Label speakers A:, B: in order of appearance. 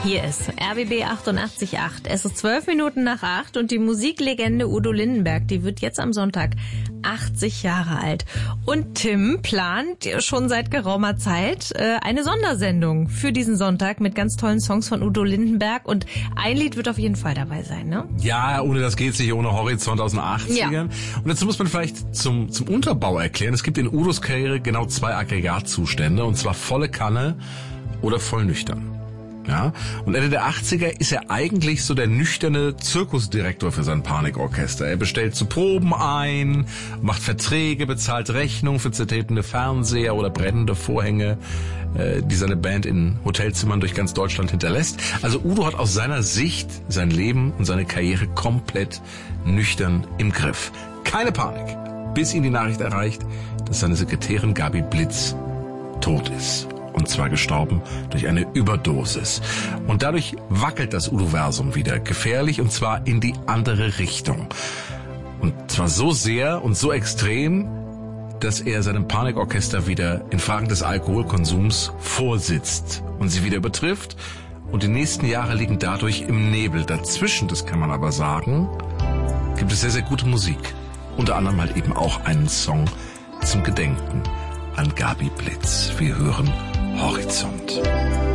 A: Hier ist RBB 88.8. Es ist 12 Minuten nach 8 und die Musiklegende Udo Lindenberg, die wird jetzt am Sonntag 80 Jahre alt. Und Tim plant schon seit geraumer Zeit eine Sondersendung für diesen Sonntag mit ganz tollen Songs von Udo Lindenberg. Und ein Lied wird auf jeden Fall dabei sein, ne?
B: Ja, ohne das geht's nicht, ohne Horizont aus den 80ern. Ja. Und dazu muss man vielleicht zum Unterbau erklären. Es gibt in Udos Karriere genau 2 Aggregatzustände, und zwar volle Kanne oder voll nüchtern. Ja, und Ende der 80er ist er eigentlich so der nüchterne Zirkusdirektor für sein Panikorchester. Er bestellt zu Proben ein, macht Verträge, bezahlt Rechnungen für zertretene Fernseher oder brennende Vorhänge, die seine Band in Hotelzimmern durch ganz Deutschland hinterlässt. Also Udo hat aus seiner Sicht sein Leben und seine Karriere komplett nüchtern im Griff. Keine Panik, bis ihn die Nachricht erreicht, dass seine Sekretärin Gabi Blitz tot ist. Und zwar gestorben durch eine Überdosis. Und dadurch wackelt das Udoversum wieder gefährlich, und zwar in die andere Richtung. Und zwar so sehr und so extrem, dass er seinem Panikorchester wieder in Fragen des Alkoholkonsums vorsitzt und sie wieder übertrifft. Und die nächsten Jahre liegen dadurch im Nebel. Dazwischen, das kann man aber sagen, gibt es sehr, sehr gute Musik. Unter anderem halt eben auch einen Song zum Gedenken an Gabi Blitz. Wir hören Horizont.